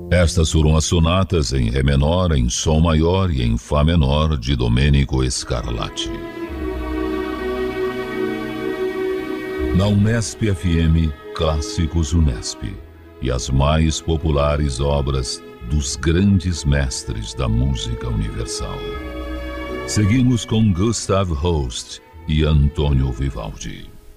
Estas foram as sonatas em Ré menor, em Sol maior e em Fá menor de Domenico Scarlatti. Na Unesp FM, Clássicos Unesp e as mais populares obras dos grandes mestres da música universal. Seguimos com Gustav Holst e Antônio Vivaldi.